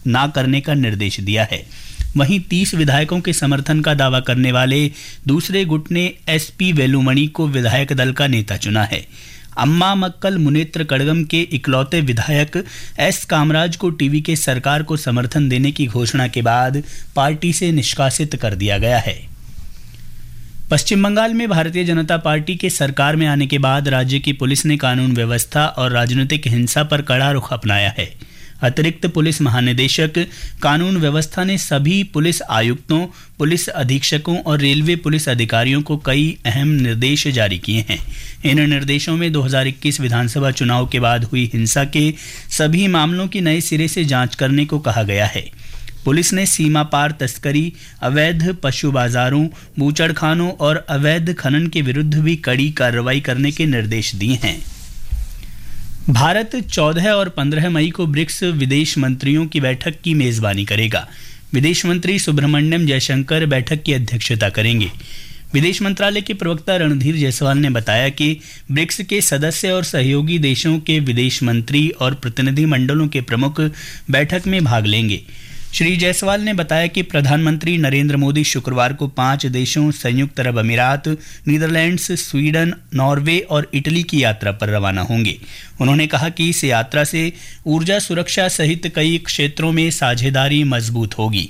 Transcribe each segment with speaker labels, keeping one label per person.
Speaker 1: ना करने का निर्देश दिया है। वहीं 30 विधायकों के समर्थन का दावा करने वाले दूसरे गुट ने एसपी वेलुमणि को विधायक दल का नेता चुना है। अम्मा मक्कल मुनेत्र कड़गम के इकलौते विधायक एस कामराज को टीवी के सरकार को समर्थन देने की घोषणा के बाद पार्टी से निष्कासित कर दिया गया है। पश्चिम बंगाल में भारतीय जनता पार्टी के सरकार में आने के बाद राज्य की पुलिस ने कानून व्यवस्था और राजनीतिक हिंसा पर कड़ा रुख अपनाया है। अतिरिक्त पुलिस महानिदेशक कानून व्यवस्था ने सभी पुलिस आयुक्तों, पुलिस अधीक्षकों और रेलवे पुलिस अधिकारियों को कई अहम निर्देश जारी किए हैं। इन निर्देशों में 2021 विधानसभा चुनाव के बाद हुई हिंसा के सभी मामलों की नए सिरे से जांच करने को कहा गया है। पुलिस ने सीमा पार तस्करी, अवैध पशु बाजारों, बूचड़खानों और अवैध खनन के विरुद्ध भी कड़ी कार्रवाई करने के निर्देश दिए हैं। भारत 14 और 15 मई को ब्रिक्स विदेश मंत्रियों की बैठक की मेजबानी करेगा। विदेश मंत्री सुब्रमण्यम जयशंकर बैठक की अध्यक्षता करेंगे। विदेश मंत्रालय के प्रवक्ता रणधीर जायसवाल ने बताया कि ब्रिक्स के सदस्य और सहयोगी देशों के विदेश मंत्री और प्रतिनिधि मंडलों के प्रमुख बैठक में भाग लेंगे। श्री जायसवाल ने बताया कि प्रधानमंत्री नरेंद्र मोदी शुक्रवार को 5 देशों संयुक्त अरब अमीरात, नीदरलैंड्स, स्वीडन, नॉर्वे और इटली की यात्रा पर रवाना होंगे। उन्होंने कहा कि इस यात्रा से ऊर्जा सुरक्षा सहित कई क्षेत्रों में साझेदारी मजबूत होगी।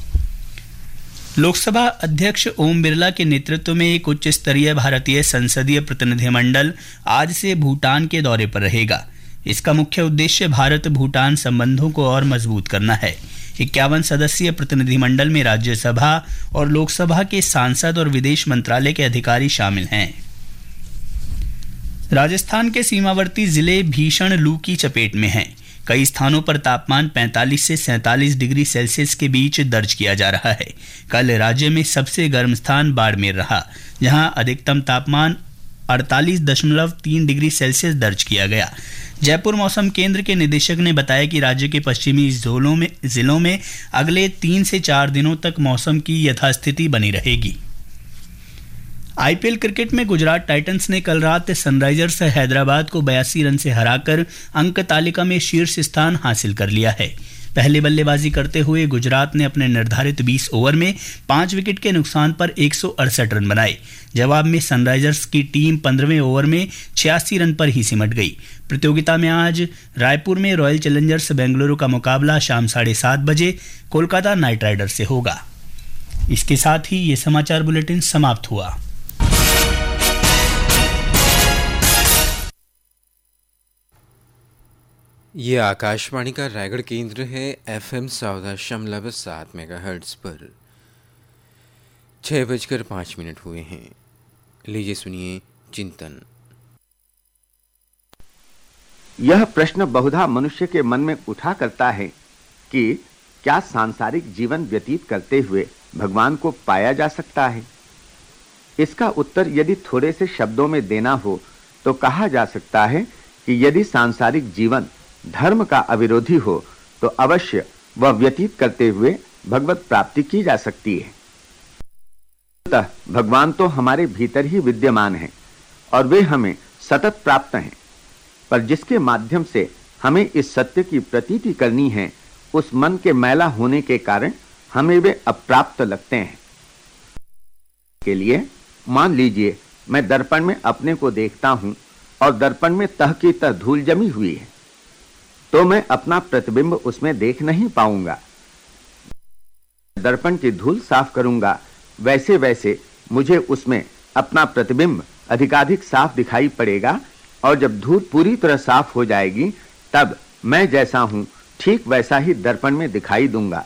Speaker 1: लोकसभा अध्यक्ष ओम बिरला के नेतृत्व में एक उच्च स्तरीय भारतीय संसदीय प्रतिनिधिमंडल आज से भूटान के दौरे पर रहेगा। इसका मुख्य उद्देश्य भारत भूटान संबंधों को और मजबूत करना है। 51 सदस्यीय प्रतिनिधिमंडल में राज्यसभा और लोकसभा के सांसद और विदेश मंत्रालय के अधिकारी शामिल हैं। राजस्थान के सीमावर्ती जिले भीषण लू की चपेट में हैं। कई स्थानों पर तापमान 45 से 47 डिग्री सेल्सियस के बीच दर्ज किया जा रहा है। कल राज्य में सबसे गर्म स्थान बाड़मेर रहा, जहां अधिकतम तापमान 48.3 डिग्री सेल्सियस दर्ज किया गया। जयपुर मौसम केंद्र के निदेशक ने बताया कि राज्य के पश्चिमी जिलों में अगले 3 से 4 दिनों तक मौसम की यथास्थिति बनी रहेगी। आईपीएल क्रिकेट में गुजरात टाइटंस ने कल रात सनराइजर्स हैदराबाद को 82 रन से हराकर अंक तालिका में शीर्ष स्थान हासिल कर लिया है। पहले बल्लेबाजी करते हुए गुजरात ने अपने निर्धारित 20 ओवर में 5 विकेट के नुकसान पर 168 रन बनाए। जवाब में सनराइजर्स की टीम 15वें ओवर में 86 रन पर ही सिमट गई। प्रतियोगिता में आज रायपुर में रॉयल चैलेंजर्स बेंगलुरु का मुकाबला शाम 7:30 बजे कोलकाता नाइट राइडर्स से होगा। इसके साथ ही ये समाचार बुलेटिन समाप्त हुआ।
Speaker 2: ये आकाशवाणी का रायगढ़ केंद्र है। FM 14.7 मेगाहर्ट्ज पर 6:05 हुए हैं। लीजिए सुनिए चिंतन।
Speaker 3: यह प्रश्न बहुधा मनुष्य के मन में उठा करता है कि क्या सांसारिक जीवन व्यतीत करते हुए भगवान को पाया जा सकता है? इसका उत्तर यदि थोड़े से शब्दों में देना हो तो कहा जा सकता है कि यदि सांसारिक जीवन धर्म का अविरोधी हो तो अवश्य वह व्यतीत करते हुए भगवत प्राप्ति की जा सकती है। अतः भगवान तो हमारे भीतर ही विद्यमान हैं और वे हमें सतत प्राप्त हैं, पर जिसके माध्यम से हमें इस सत्य की प्रतीति करनी है, उस मन के मैला होने के कारण हमें वे अप्राप्त लगते हैं। के लिए मान लीजिए मैं दर्पण में अपने को देखता हूं और दर्पण में तह की तह धूल जमी हुई है, तो मैं अपना प्रतिबिंब उसमें देख नहीं पाऊंगा। दर्पण की धूल साफ करूंगा, वैसे वैसे मुझे उसमें अपना प्रतिबिंब अधिकाधिक साफ दिखाई पड़ेगा और जब धूल पूरी तरह साफ हो जाएगी तब मैं जैसा हूं ठीक वैसा ही दर्पण में दिखाई दूंगा।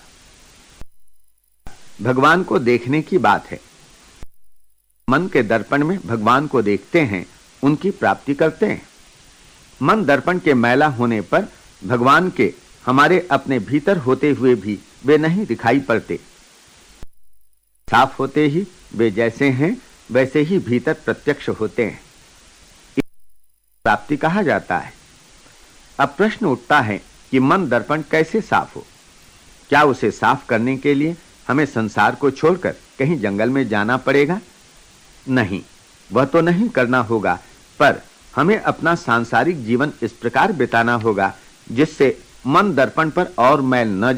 Speaker 3: भगवान को देखने की बात है। मन के दर्पण में भगवान को देखते हैं, उनकी प्राप्ति करते हैं। मन दर्पण के मैला होने पर भगवान के हमारे अपने भीतर होते हुए भी वे नहीं दिखाई पड़ते। साफ होते ही वे जैसे हैं वैसे ही भीतर प्रत्यक्ष होते हैं। प्राप्ति कहा जाता है। अब प्रश्न उठता है कि मन दर्पण कैसे साफ हो? क्या उसे साफ करने के लिए हमें संसार को छोड़कर कहीं जंगल में जाना पड़ेगा? नहीं, वह तो नहीं करना होगा, पर हमें अपना सांसारिक जीवन इस प्रकार बिताना होगा जिससे मन दर्पण पर और मैल न